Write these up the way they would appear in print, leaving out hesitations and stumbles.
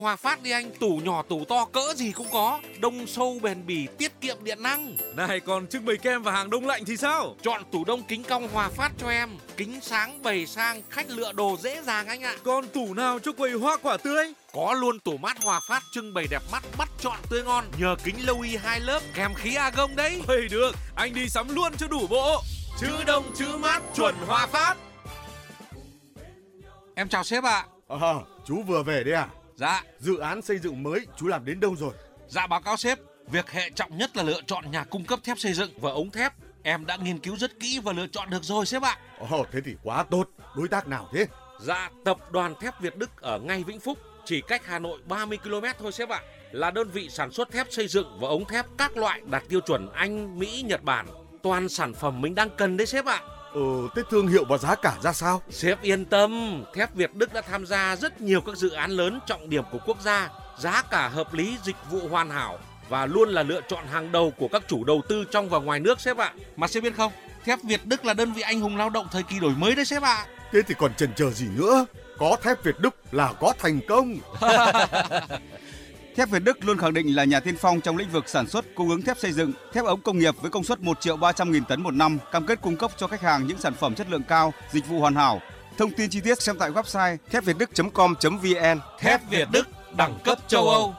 Hòa Phát đi anh, tủ nhỏ tủ to cỡ gì cũng có, đông sâu bền bỉ, tiết kiệm điện năng. Này còn trưng bày kem và hàng đông lạnh thì sao? Chọn tủ đông kính cong Hòa Phát cho em, kính sáng bày sang, khách lựa đồ dễ dàng anh ạ. Còn tủ nào cho quầy hoa quả tươi? Có luôn tủ mát Hòa Phát trưng bày đẹp mắt, bắt chọn tươi ngon, nhờ kính lâu y 2 lớp kèm khí argon đấy. Vậy được, anh đi sắm luôn cho đủ bộ. Chữ đông chữ mát chuẩn Hòa Phát. Em chào sếp ạ. Chú vừa về đấy à? Dạ. Dự án xây dựng mới chú làm đến đâu rồi? Dạ báo cáo sếp, việc hệ trọng nhất là lựa chọn nhà cung cấp thép xây dựng và ống thép. Em đã nghiên cứu rất kỹ và lựa chọn được rồi sếp ạ. Thế thì quá tốt. Đối tác nào thế? Dạ, tập đoàn thép Việt Đức ở ngay Vĩnh Phúc, chỉ cách Hà Nội 30 km thôi sếp ạ. Là đơn vị sản xuất thép xây dựng và ống thép các loại đạt tiêu chuẩn Anh, Mỹ, Nhật Bản. Toàn sản phẩm mình đang cần đấy sếp ạ. Thế thương hiệu và giá cả ra sao? Sếp yên tâm, thép Việt Đức đã tham gia rất nhiều các dự án lớn trọng điểm của quốc gia. Giá cả hợp lý, dịch vụ hoàn hảo và luôn là lựa chọn hàng đầu của các chủ đầu tư trong và ngoài nước sếp ạ. Mà sếp biết không, thép Việt Đức là đơn vị anh hùng lao động thời kỳ đổi mới đấy sếp ạ. Thế thì còn chần chờ gì nữa? Có thép Việt Đức là có thành công. Thép Việt Đức luôn khẳng định là nhà tiên phong trong lĩnh vực sản xuất, cung ứng thép xây dựng, thép ống công nghiệp với công suất 1.300.000 tấn một năm, cam kết cung cấp cho khách hàng những sản phẩm chất lượng cao, dịch vụ hoàn hảo. Thông tin chi tiết xem tại website thepvietduc.com.vn. Thép Việt Đức, đẳng cấp châu Âu.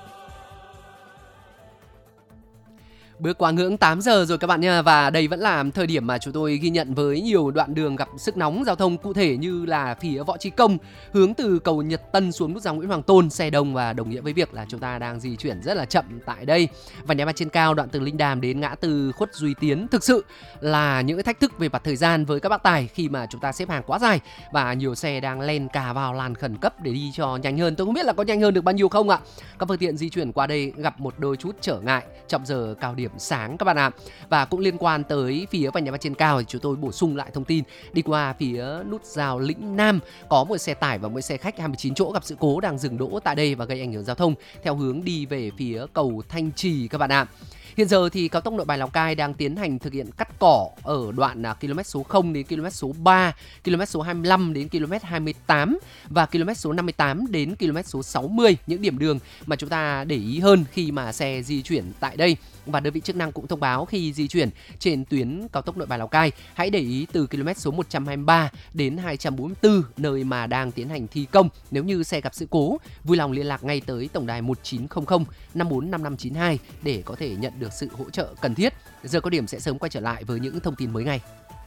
Bước qua ngưỡng 8 giờ rồi các bạn nha. Và đây vẫn là thời điểm mà chúng tôi ghi nhận với nhiều đoạn đường gặp sức nóng giao thông, cụ thể như là phía Võ Trí Công hướng từ cầu Nhật Tân xuống nút giao Nguyễn Hoàng Tôn, xe đông và đồng nghĩa với việc là chúng ta đang di chuyển rất là chậm tại đây. Và nhà ga trên cao đoạn từ Linh Đàm đến ngã tư Khuất Duy Tiến thực sự là những cái thách thức về mặt thời gian với các bác tài khi mà chúng ta xếp hàng quá dài và nhiều xe đang len cả vào làn khẩn cấp để đi cho nhanh hơn. Tôi không biết là có nhanh hơn được bao nhiêu không ạ. Các phương tiện di chuyển qua đây gặp một đôi chút trở ngại trong giờ cao điểm sáng các bạn ạ. Và cũng liên quan tới phía và nhà ga trên cao thì chúng tôi bổ sung lại thông tin đi qua phía nút giao Lĩnh Nam có một xe tải và một xe khách 29 chỗ gặp sự cố đang dừng đỗ tại đây và gây ảnh hưởng giao thông theo hướng đi về phía cầu Thanh Trì các bạn ạ. Hiện giờ thì cao tốc Nội Bài Lào Cai đang tiến hành thực hiện cắt cỏ ở đoạn km số 0 đến km số 3, km số 25 đến km 28 và km số 58 đến km số 60, những điểm đường mà chúng ta để ý hơn khi mà xe di chuyển tại đây. Và đơn vị chức năng cũng thông báo khi di chuyển trên tuyến cao tốc Nội Bài Lào Cai hãy để ý từ km số 123 đến 244 nơi mà đang tiến hành thi công. Nếu như xe gặp sự cố, vui lòng liên lạc ngay tới tổng đài 1900 545592 để có thể nhận được sự hỗ trợ cần thiết. Giờ cao điểm sẽ sớm quay trở lại với những thông tin mới ngay.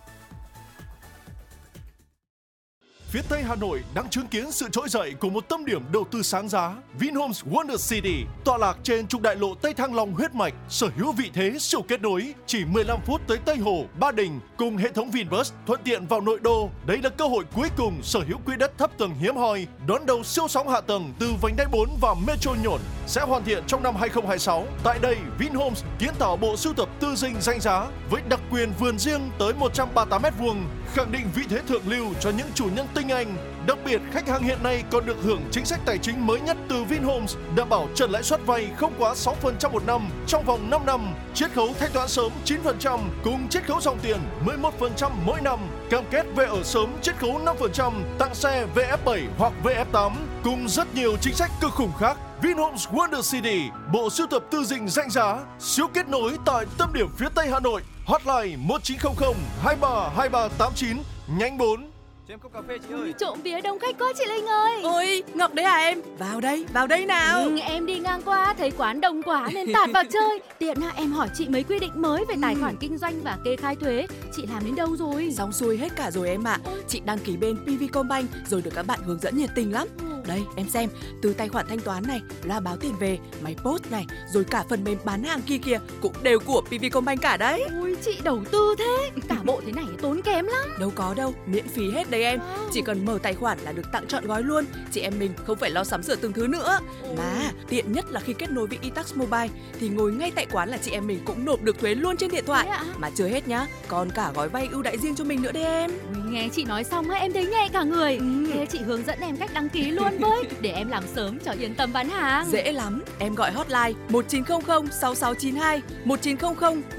Phía Tây Hà Nội đang chứng kiến sự trỗi dậy của một tâm điểm đầu tư sáng giá, Vinhomes Wonder City, tọa lạc trên trục đại lộ Tây Thăng Long huyết mạch, sở hữu vị thế siêu kết nối, chỉ 15 phút tới Tây Hồ, Ba Đình cùng hệ thống Vinbus thuận tiện vào nội đô. Đây là cơ hội cuối cùng sở hữu quỹ đất thấp tầng hiếm hoi, đón đầu siêu sóng hạ tầng từ vành đai 4 và Metro Nhổn sẽ hoàn thiện trong năm 2026. Tại đây, Vinhomes kiến tạo bộ sưu tập tư dinh danh giá với đặc quyền vườn riêng tới 138 m², khẳng định vị thế thượng lưu cho những chủ nhân tinh anh. Đặc biệt, khách hàng hiện nay còn được hưởng chính sách tài chính mới nhất từ Vinhomes, đảm bảo trần lãi suất vay không quá 6% một năm trong vòng 5 năm, chiết khấu thanh toán sớm 9% cùng chiết khấu dòng tiền 11% mỗi năm, cam kết về ở sớm chiết khấu 5%, tặng xe VF7 hoặc VF8 cùng rất nhiều chính sách cực khủng khác. Vinhomes Wonder City, bộ sưu tập tư dinh danh giá, siêu kết nối tại tâm điểm phía Tây Hà Nội. Hotline 1900 23 2389, nhánh 4. Cho em cốc cà phê chị ơi. Trộm vía đông khách quá chị Linh ơi. Ôi, Ngọc đấy à em? Vào đây nào. Em đi ngang qua thấy quán đông quá nên tạt vào chơi. Tiện em hỏi chị mấy quy định mới về tài khoản kinh doanh và kê khai thuế. Chị làm đến đâu rồi? Xong xuôi hết cả rồi em ạ. Chị đăng ký bên PVcombank rồi được các bạn hướng dẫn nhiệt tình lắm. Đây em xem, từ tài khoản thanh toán này, loa báo tiền về, máy post này, rồi cả phần mềm bán hàng kia cũng đều của PVcombank cả đấy. Ôi chị đầu tư thế, cả bộ thế này tốn kém lắm. Đâu có đâu, miễn phí hết đấy em. Chỉ cần mở tài khoản là được tặng trọn gói luôn. Chị em mình không phải lo sắm sửa từng thứ nữa. Mà tiện nhất là khi kết nối với eTax Mobile thì ngồi ngay tại quán là chị em mình cũng nộp được thuế luôn trên điện thoại. Mà chưa hết nhá, còn cả gói vay ưu đãi riêng cho mình nữa đấy em. Nghe chị nói xong em thấy nhẹ cả người. Thế chị hướng dẫn em cách đăng ký luôn với, để em làm sớm cho yên tâm bán hàng. Dễ lắm, em gọi hotline 1900 6692, 1900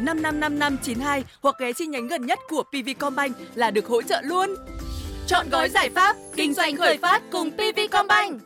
555592 hoặc ghé chi nhánh gần nhất của PVcombank là được hỗ trợ luôn. Chọn gói giải pháp kinh doanh khởi phát cùng PVcombank.